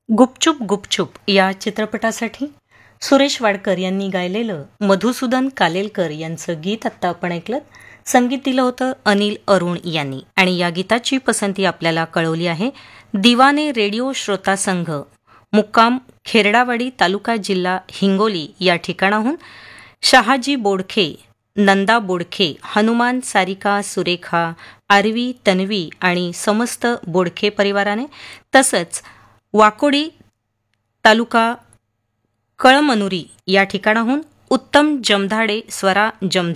गुपचूप गुपचूप या चित्रपटासाठी सुरेश वाडकर यांनी गायलेलं मधुसूदन कालेलकर यांचं गीत आत्ता आपण ऐकलं. संगीत दिलं होतं अनिल अरुण यांनी आणि या गीताची पसंती आपल्याला कळवली आहे दिवाने रेडिओ श्रोता संघ मुक्काम खेरडावाडी तालुका जिल्हा हिंगोली या ठिकाणाहून शहाजी बोडखे, नंदा बोडखे, हनुमान, सारिका, सुरेखा, आरवी, तन्वी आणि समस्त बोडखे परिवाराने, तसंच वाकोडी तालुका कळमनुरी या ठिकाणाहून उत्तम जमधाडे, स्वरा